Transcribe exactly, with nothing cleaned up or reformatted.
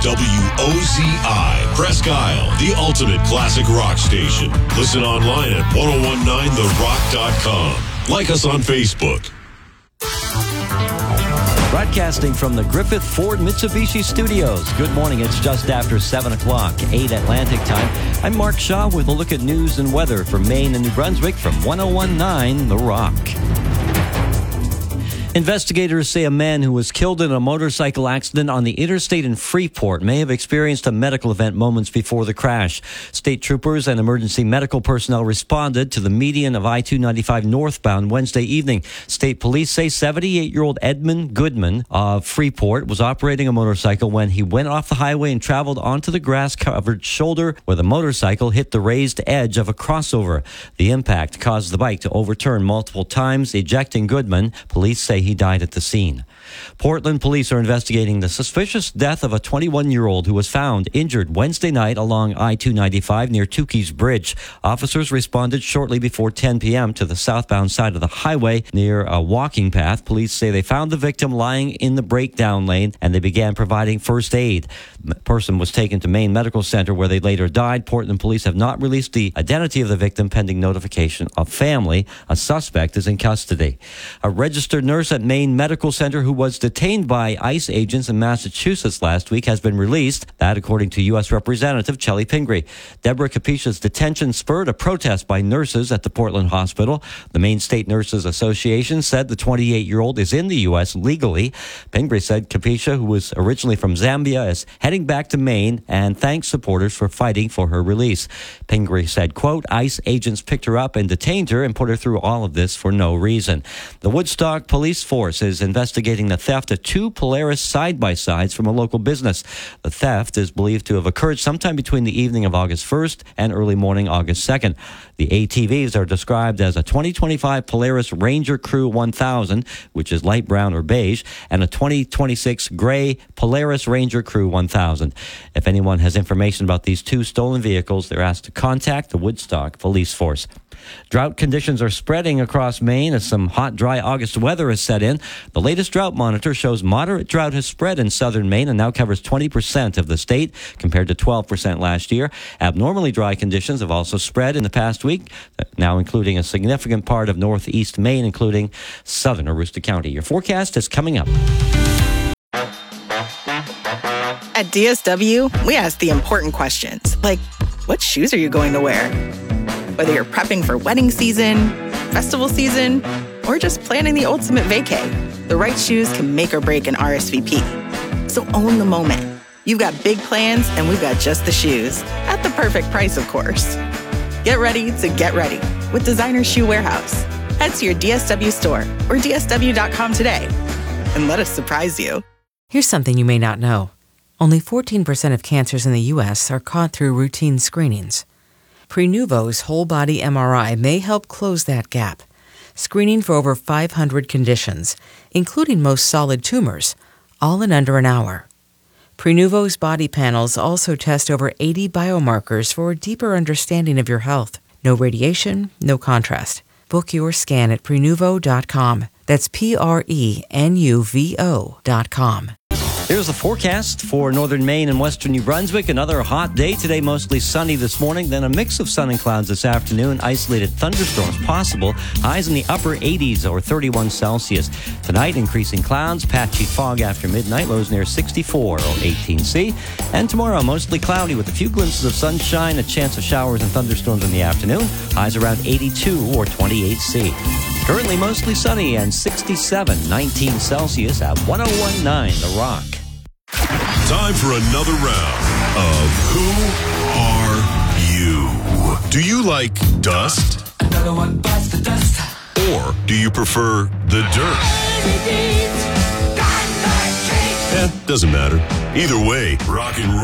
W O Z I, Presque Isle, the ultimate classic rock station. Listen online at ten nineteen the rock dot com. Like us on Facebook. Broadcasting from the Griffith Ford Mitsubishi Studios. Good morning. It's just after seven o'clock, eight Atlantic time. I'm Mark Shaw with a look at news and weather for Maine and New Brunswick from ten nineteen The Rock. Investigators say a man who was killed in a motorcycle accident on the interstate in Freeport may have experienced a medical event moments before the crash. State troopers and emergency medical personnel responded to the median of I two ninety-five northbound Wednesday evening. State police say seventy-eight-year-old Edmund Goodman of Freeport was operating a motorcycle when he went off the highway and traveled onto the grass-covered shoulder where the motorcycle hit the raised edge of a crossover. The impact caused the bike to overturn multiple times, ejecting Goodman. Police say he died at the scene. Portland police are investigating the suspicious death of a twenty-one-year-old who was found injured Wednesday night along I two ninety-five near Tukey's Bridge. Officers responded shortly before ten p.m. to the southbound side of the highway near a walking path. Police say they found the victim lying in the breakdown lane and they began providing first aid. The person was taken to Maine Medical Center where they later died. Portland police have not released the identity of the victim pending notification of family. A suspect is in custody. A registered nurse at Maine Medical Center who was detained by ICE agents in Massachusetts last week has been released. That, according to U S Representative Chelly Pingree. Deborah Capiscia's detention spurred a protest by nurses at the Portland hospital. The Maine State Nurses Association said the twenty-eight-year-old is in the U S legally. Pingree said Capiscia, who was originally from Zambia, is heading back to Maine and thanked supporters for fighting for her release. Pingree said, quote, ICE agents picked her up and detained her and put her through all of this for no reason. The Woodstock Police Force is investigating the theft of two Polaris side-by-sides from a local business. The theft is believed to have occurred sometime between the evening of August first and early morning August second. The A T Vs are described as a twenty twenty-five Polaris Ranger Crew one thousand, which is light brown or beige, and a twenty twenty-six gray Polaris Ranger Crew one thousand. If anyone has information about these two stolen vehicles, they're asked to contact the Woodstock Police Force. Drought conditions are spreading across Maine as some hot, dry August weather has set in. The latest drought monitor shows moderate drought has spread in southern Maine and now covers twenty percent of the state compared to twelve percent last year. Abnormally dry conditions have also spread in the past week, now including a significant part of northeast Maine, including southern Aroostook County. Your forecast is coming up. At D S W, we ask the important questions, like, what shoes are you going to wear? Whether you're prepping for wedding season, festival season, or just planning the ultimate vacay, the right shoes can make or break an R S V P. So own the moment. You've got big plans, and we've got just the shoes. At the perfect price, of course. Get ready to get ready with Designer Shoe Warehouse. Head to your D S W store or D S W dot com today and let us surprise you. Here's something you may not know. Only fourteen percent of cancers in the U S are caught through routine screenings. Prenuvo's whole-body M R I may help close that gap, screening for over five hundred conditions, including most solid tumors, all in under an hour. Prenuvo's body panels also test over eighty biomarkers for a deeper understanding of your health. No radiation, no contrast. Book your scan at prenuvo dot com. That's P R E N U V O dot com. Here's the forecast for northern Maine and western New Brunswick. Another hot day today, mostly sunny this morning, then a mix of sun and clouds this afternoon. Isolated thunderstorms possible. Highs in the upper eighties or thirty-one Celsius. Tonight, increasing clouds, patchy fog after midnight, lows near sixty-four or eighteen C. And tomorrow, mostly cloudy with a few glimpses of sunshine, a chance of showers and thunderstorms in the afternoon. Highs around eighty-two or twenty-eight C. Currently mostly sunny and sixty-seven, nineteen Celsius at ten nineteen The Rock. Time for another round of Who Are You? Do you like dust? Another one bites the dust. Or do you prefer the dirt? Eh, doesn't matter. Either way, rock and roll.